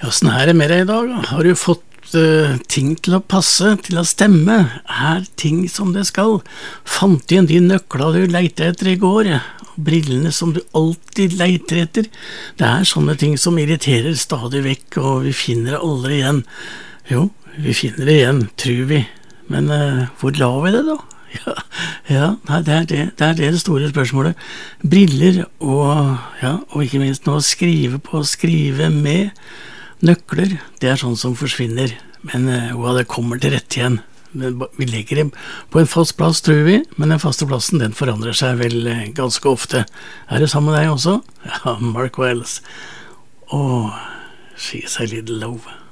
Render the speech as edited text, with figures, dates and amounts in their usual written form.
Hvordan er det med deg I dag? Har du fått ting til å passe, til å stemme? Er ting som det skal? Fant igjen de nøkler du leiter etter I går? Brillene som du alltid leiter etter? Det er sånne ting som irriterer stadig vekk, og vi finner det aldri igjen. Jo, vi finner det igjen, tror vi. Men hvor la vi det da? Nei, det er det store spørsmålet. Briller og ikke minst nå skrive på, skrive med nøkler, det er sånn som forsvinner. Men det kommer til rett igjen. Vi legger dem på en fast plass, tror vi, men den faste plassen den forandrer seg vel ganske ofte. Er det sammen med deg også? Ja, Mark Wells. She's a little low.